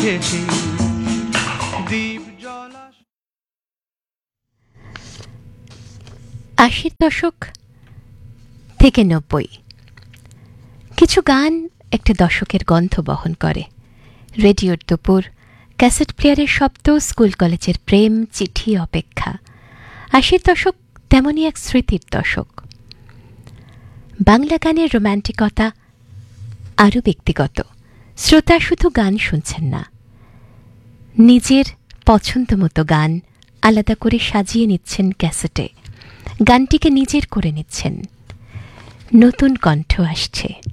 বুঝেছি দ্বীপ জলা 80 দশক থেকে 90 কিছু গান একটা দশকের গন্ধ বহন করে। রেডিওর দুপুর, ক্যাসেট প্লেয়ারের শব্দ, স্কুল কলেজের প্রেম, চিঠি, অপেক্ষা। 80 দশক তেমনই এক স্মৃতির দশক। বাংলা গানের রোম্যান্টিকতা আরও ব্যক্তিগত। শ্রোতা শুধু গান শুনছেন না, নিজের পছন্দ মতো গান আলাদা করে সাজিয়ে নিচ্ছেন ক্যাসেটে, গানটিকে নিজের করে নিচ্ছেন। নতুন কণ্ঠ আসছে।